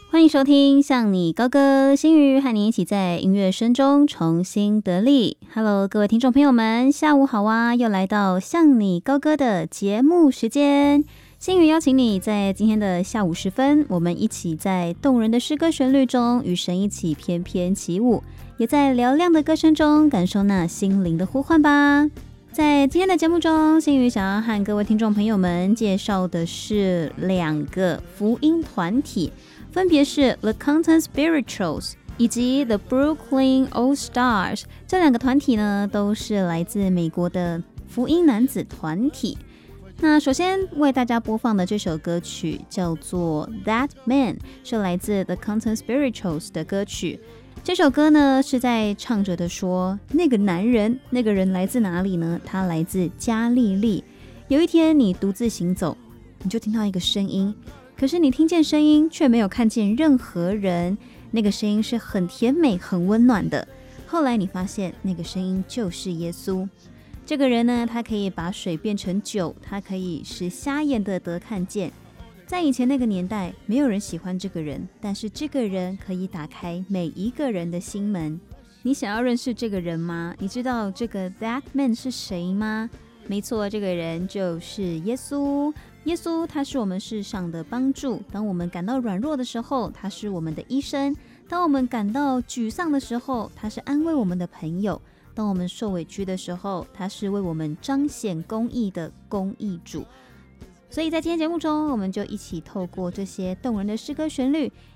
欢迎收听向你高歌，新宇和你一起在音乐声中重新得力。Hello， 各位听众朋友们，下午好啊！又来到向你高歌的节目时间。新宇邀请你在今天的下午时分，我们一起在动人的诗歌旋律中与神一起翩翩起舞，也在嘹亮的歌声中感受那心灵的呼唤吧。在今天的节目中，新宇想要和各位听众朋友们介绍的是2个福音团体，分别是 The Content Spirituals 以及 The Brooklyn All Stars。 这2个团体呢，都是来自美国的福音男子团体。那首先为大家播放的这首歌曲叫做 That Man， 是来自 The Content Spirituals 的歌曲。这首歌呢，是在唱着的说，那个人来自哪里呢？他来自加利利。有一天你独自行走，你就听到一个声音，可是你听见声音却没有看见任何人，那个声音是很甜美很温暖的。后来你发现那个声音就是耶稣。这个人呢，他可以把水变成酒，他可以使瞎眼的得看见。在以前那个年代，没有人喜欢这个人，但是这个人可以打开每一个人的心门。你想要认识这个人吗？你知道这个 That Man 是谁吗？没错，这个人就是耶稣。耶稣他是我们世上的帮助，当我们感到软弱的时候，他是我们的医生；当我们感到沮丧的时候，他是安慰我们的朋友；当我们受委屈的时候，他是为我们彰显公义的公义主。所以在今天节目中，我们就一起透过这些动人的诗歌旋律，